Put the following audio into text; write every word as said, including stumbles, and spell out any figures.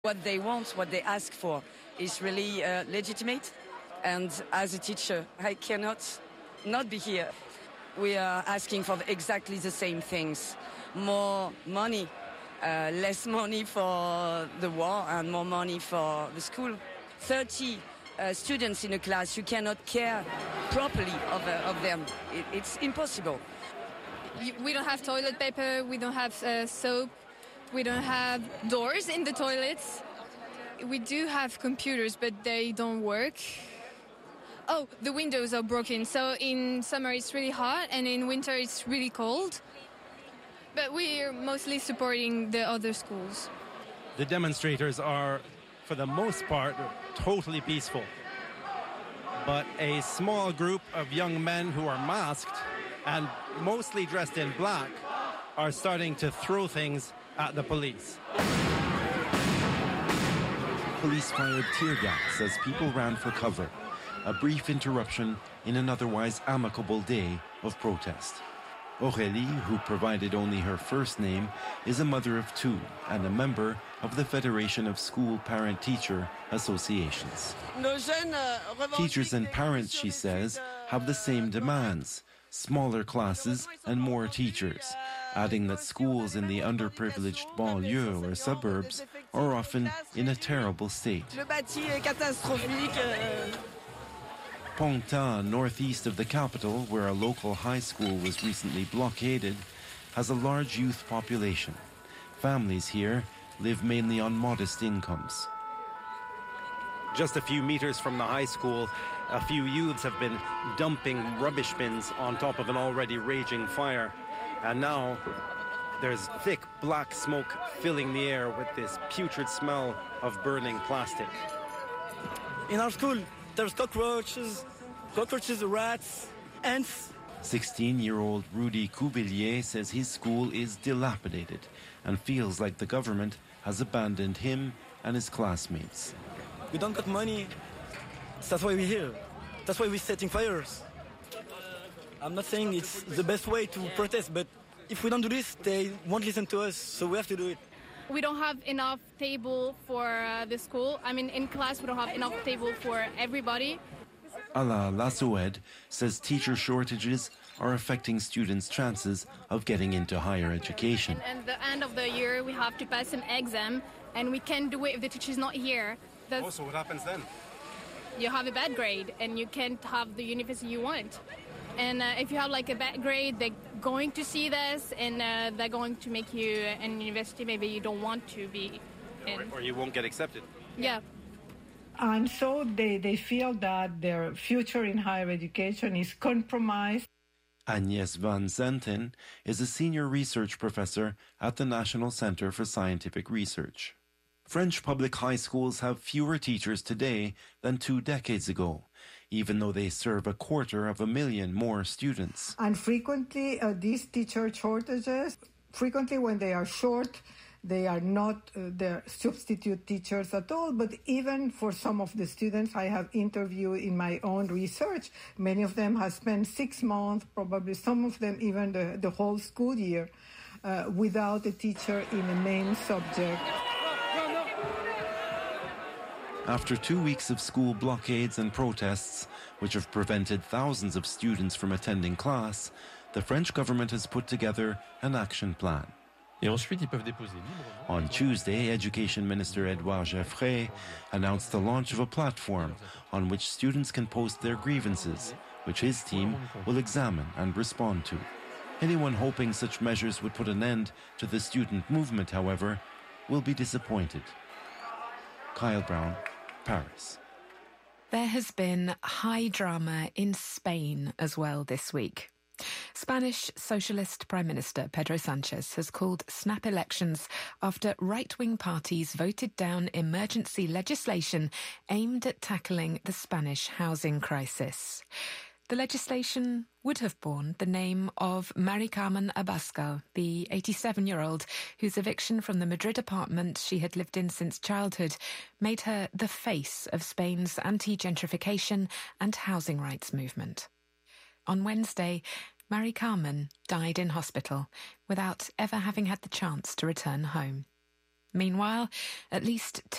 What they want, what they ask for, is really uh, legitimate. And as a teacher, I cannot not be here. We are asking for exactly the same things. More money, uh, less money for the war and more money for the school. thirty uh, students in a class, you cannot care properly of, uh, of them. It, it's impossible. We don't have toilet paper, we don't have uh, soap. We don't have doors in the toilets. We do have computers, but they don't work. Oh, the windows are broken. So in summer it's really hot and in winter it's really cold. But we're mostly supporting the other schools. The demonstrators are, for the most part, totally peaceful. But a small group of young men who are masked and mostly dressed in black are starting to throw things at the police. Police fired tear gas as people ran for cover. A brief interruption in an otherwise amicable day of protest. Aurélie, who provided only her first name, is a mother of two and a member of the Federation of School Parent-Teacher Associations. Teachers and parents, she says, have the same demands: smaller classes and more teachers, adding that schools in the underprivileged banlieue or suburbs are often in a terrible state. Ponta, northeast of the capital, where a local high school was recently blockaded, has a large youth population. Families here live mainly on modest incomes. Just a few meters from the high school, a few youths have been dumping rubbish bins on top of an already raging fire. And now there's thick black smoke filling the air with this putrid smell of burning plastic. In our school, there's cockroaches, cockroaches, rats, ants. sixteen-year-old Rudy Couvillier says his school is dilapidated and feels like the government has abandoned him and his classmates. We don't got money. That's why we're here. That's why we're setting fires. I'm not saying it's the best way to protest, but if we don't do this, they won't listen to us, so we have to do it. We don't have enough table for uh, the school. I mean, in class, we don't have enough table for everybody. Ala Lasoued says teacher shortages are affecting students' chances of getting into higher education. And at the end of the year, we have to pass an exam, and we can't do it if the teacher's not here. That's, oh, so what happens then? You have a bad grade, and you can't have the university you want. And uh, if you have like a bad grade, they're going to see this, and uh, they're going to make you an university maybe you don't want to be in. Or, or you won't get accepted. Yeah. And so they, they feel that their future in higher education is compromised. Agnès Van Zanten is a senior research professor at the National Center for Scientific Research. French public high schools have fewer teachers today than two decades ago, even though they serve a quarter of a million more students. And frequently, uh, these teacher shortages, frequently when they are short, they are not uh, the substitute teachers at all. But even for some of the students I have interviewed in my own research, many of them have spent six months, probably some of them even the, the whole school year, uh, without a teacher in a main subject. After two weeks of school blockades and protests, which have prevented thousands of students from attending class, the French government has put together an action plan. On Tuesday, Education Minister Edouard Geoffrey announced the launch of a platform on which students can post their grievances, which his team will examine and respond to. Anyone hoping such measures would put an end to the student movement, however, will be disappointed. Kyle Brown, Paris. There has been high drama in Spain as well this week. Spanish Socialist Prime Minister Pedro Sanchez has called snap elections after right-wing parties voted down emergency legislation aimed at tackling the Spanish housing crisis. The legislation would have borne the name of Mari Carmen Abascal, the eighty-seven-year-old whose eviction from the Madrid apartment she had lived in since childhood made her the face of Spain's anti-gentrification and housing rights movement. On Wednesday, Mari Carmen died in hospital without ever having had the chance to return home. Meanwhile, at least two